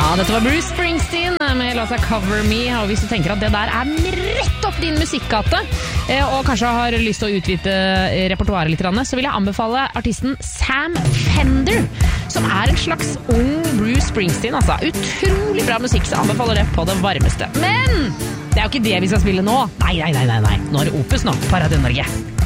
Dette var Bruce Springsteen med låta Cover Me, og hvis du tenker at det der rett opp din musikkgate, og kanskje har lyst til å utvide repertoaret litt, så vil jeg anbefale artisten Sam Fender, som en slags ung Bruce Springsteen, altså. Utrolig bra musikk, så anbefaler det på det varmeste. Men det jo ikke det vi skal spille nå. Nei. Nå det Opus nå, på Radio Norge.